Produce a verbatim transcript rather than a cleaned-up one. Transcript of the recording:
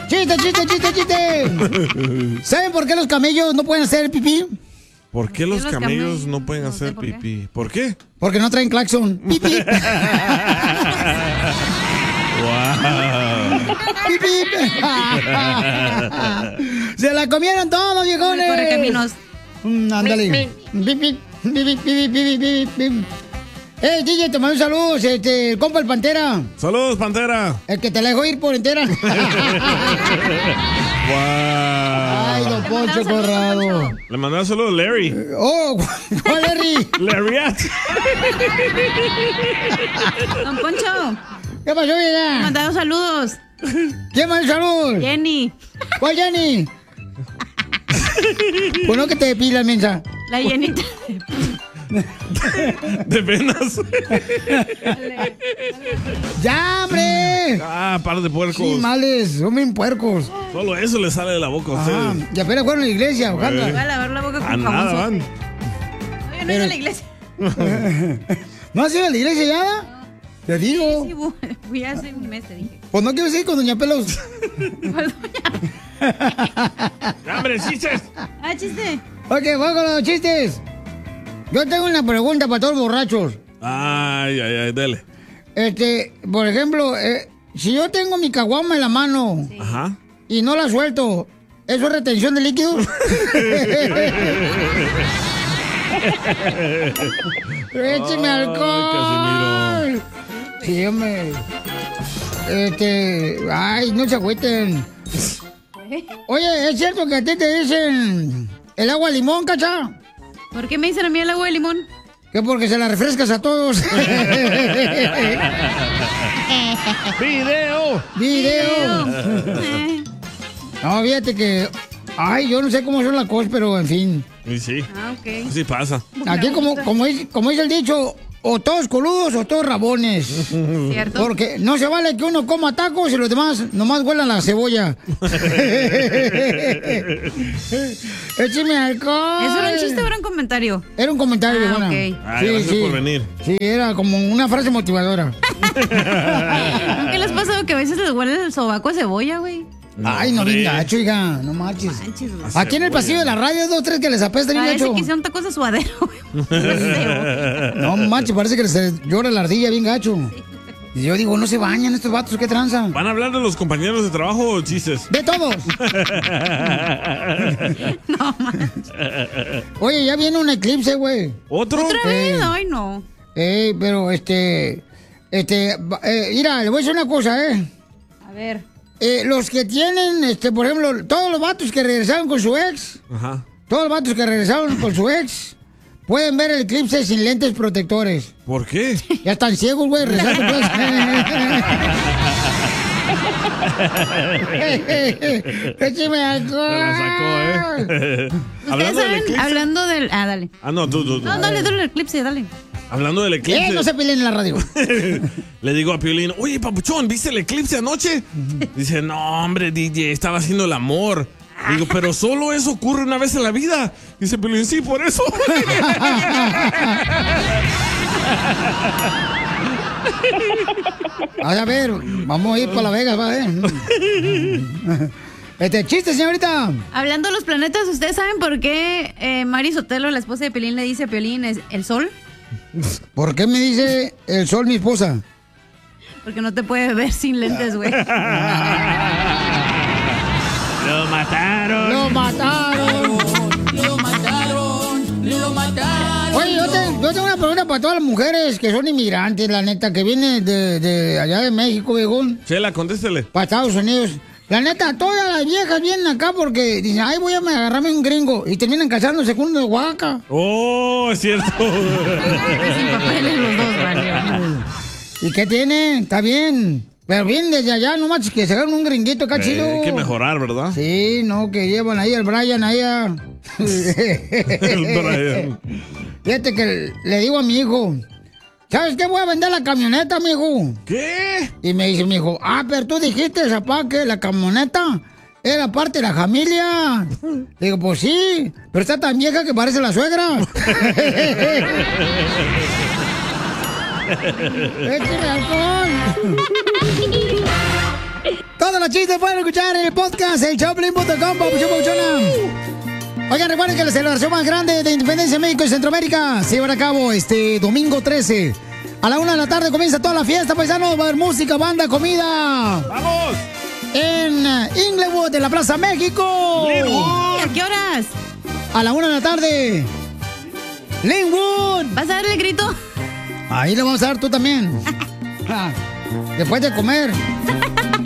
Chiste, chiste, chiste, chiste. ¿Saben por qué los camellos no pueden hacer pipí? ¿Por qué los camellos no pueden hacer pipí? ¿Por qué? Porque no traen claxon. Pipí. Wow. Pipí. Se la comieron todos, viejones. Correcaminos. Mm, ándale. Pipí, pipí, pipí, pipí, pipí. Eh, D J, te mando un saludo, este, el compa el Pantera. Saludos, Pantera. El que te la dejó ir por entera. Wow. Ay, don Poncho Corrado. Le mandó un saludo a Larry. Oh, ¿cuál Larry? Larryat. Don Poncho. ¿Qué pasó, vieja? Mandaron saludos. ¿Quién mandó saludos? Jenny. ¿Cuál Jenny? Bueno, que te depilas, mensa. La llenita. De venas. ¡Ya, hombre! Ah, par de puercos. Sí, males, son bien puercos. Solo eso le sale de la boca a Ah, ustedes. y apenas fueron a la iglesia, Güey. Ojanda. Voy a lavar la boca A con nada jabón. van. No, yo no he ido a la iglesia. ¿No has ido a la iglesia ya? Te digo. Sí, voy, voy a hacer un mes, te dije. Pues no quiero seguir con Doña Pelos. ¿Cuál doña? ¡Hombre, chistes! Ah, chiste. Ok, vamos con los chistes. Yo tengo una pregunta para todos los borrachos. Ay, ay, ay, dale. Este, por ejemplo, eh, si yo tengo mi caguama en la mano Ajá. y no la suelto, ¿eso es retención de líquidos? ¡Écheme alcohol! Sí, hombre. Este, ay, no se agüiten. Oye, ¿es cierto que a ti te dicen el agua limón, cacha? ¿Por qué me dicen a mí el agua de limón? Que porque se la refrescas a todos. ¡Video! ¡Video! No, fíjate que... Ay, yo no sé cómo son las cosas, pero en fin. Y sí. Ah, ok. Sí pasa. Aquí como, como, dice, como dice el dicho, o todos coludos o todos rabones. Cierto. Porque no se vale que uno coma tacos y los demás nomás huelan la cebolla. ¡Écheme alcohol! ¿Eso era un chiste o era un comentario? Era un comentario, Ah, viejona. ok. Ah, gracias por venir. Sí, era como una frase motivadora. ¿No qué les pasa que a veces les huele el sobaco a cebolla, güey? Ay, no, bien gacho, hija, no marches. Manches, güey. Aquí en el pasillo de la radio, dos, tres que les apesta bien Parece gacho. que hicieron tacos de suadero, güey. No manches, parece que les llora la ardilla bien gacho. Y yo digo, no se bañan estos vatos, ¿qué tranza? ¿Van a hablar de los compañeros de trabajo o chistes? ¡De todos! No, manches. Oye, ya viene un eclipse, güey. ¿Otro? ¿Otra vez? Ay, no. Eh, pero este... Este... Eh, mira, le voy a decir una cosa, ¿eh? A ver. Eh, los que tienen, este, por ejemplo, todos los vatos que regresaron con su ex, Ajá. todos los vatos que regresaron con su ex, pueden ver el eclipse sin lentes protectores. ¿Por qué? Ya están ciegos, güey, rezando pues. ¡Écheme alcohol! Se la sacó, ¿eh? Hablando del ¿Ustedes saben? eclipse. Hablando del... Ah, dale. Ah, no, tú, tú, tú. No, dale, dale el eclipse, dale. Hablando del eclipse. Eh, no se peleen en la radio. Le digo a Piolín, oye, papuchón, ¿viste el eclipse anoche? Dice, no, hombre, D J, estaba haciendo el amor. Digo, pero solo eso ocurre una vez en la vida. Dice Piolín, sí, por eso. A ver, vamos a ir para La Vegas, va, eh. Este, chiste, señorita. Hablando de los planetas, ¿ustedes saben por qué eh, Mari Sotelo, la esposa de Piolín, le dice a Piolín es el sol? ¿Por qué me dice el sol mi esposa? Porque no te puede ver sin lentes, güey. Lo mataron. ¡Lo mataron! Lo mataron, lo mataron. Oye, yo, te- yo tengo una pregunta para todas las mujeres que son inmigrantes, la neta, que vienen de, de allá de México, viejón, Chela, contéstele. para Estados Unidos. La neta, todas las viejas vienen acá porque dicen, ay, voy a agarrarme un gringo. Y terminan casándose con uno de Oaxaca. Oh, es cierto. Sin papeles los dos, vale. ¿Y qué tienen? Está bien. Pero vienen desde allá, no manches, que se hagan un gringuito acá chido. Eh, hay que mejorar, ¿verdad? Sí, no, que llevan ahí al Brian, ahí a... El Brian. Fíjate que le digo a mi hijo, ¿sabes qué? Voy a vender la camioneta, mijo. ¿Qué? Y me dice mi hijo, ah, pero tú dijiste, papá, que la camioneta era parte de la familia. Le digo, pues sí, pero está tan vieja que parece la suegra. ¡Échale alcohol! Todos los chistes pueden escuchar en el podcast, el showplin punto com, papuchón, papuchona. Oigan, recuerden que la celebración más grande de Independencia de México y Centroamérica se llevará a cabo este domingo trece. A la una de la tarde comienza toda la fiesta, paisanos. Va a haber música, banda, comida. ¡Vamos! En Inglewood, en la Plaza México. ¿Y a qué horas? A la una de la tarde. Linwood. ¿Vas a darle el grito? Ahí le vamos a dar tú también. Después de comer.